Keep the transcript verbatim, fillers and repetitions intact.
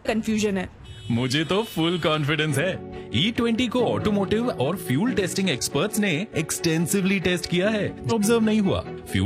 Confusion है। मुझे तो फुल कॉन्फिडेंस है। ई ट्वेंटी को ऑटोमोटिव और फ्यूल टेस्टिंग एक्सपर्ट्स ने एक्सटेंसिवली टेस्ट किया है, ऑब्जर्व नहीं हुआ। फ्यूल